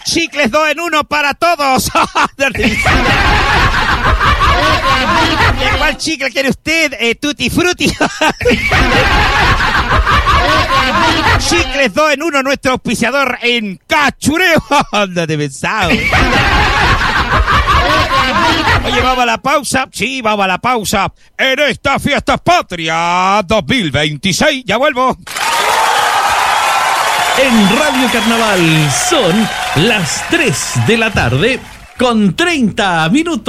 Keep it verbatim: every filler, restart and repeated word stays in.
Chicles dos en uno para todos. ¿Cuál chicle quiere usted? Eh, Tutti Frutti. Chicles dos en uno, nuestro auspiciador en Cachureo. Ándate pensado. Oye, vamos a la pausa. Sí, vamos a la pausa. En esta Fiestas Patria dos mil veintiséis. Ya vuelvo. En Radio Carnaval son las tres de la tarde con treinta minutos.